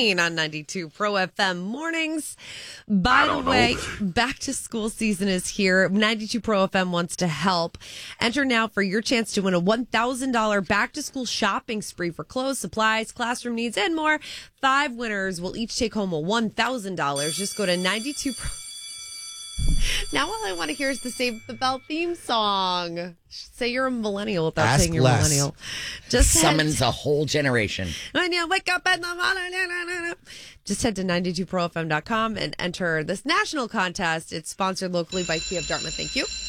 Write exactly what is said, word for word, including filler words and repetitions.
Morning on ninety-two Pro F M mornings. By the way, know. back to school season is here. ninety-two Pro F M wants to help. Enter now for your chance to win a one thousand dollars back to school shopping spree for clothes, supplies, classroom needs, and more. Five winners will each take home a one thousand dollars. Just go to ninety-two Pro. Now all I want to hear is the Save the Bell theme song. Say you're a millennial without Ask saying you're less. a millennial. Just summons head, a whole generation. When you wake up in the morning. Just head to ninety-two pro f m dot com and enter this national contest. It's sponsored locally by Kia of Dartmouth. Thank you.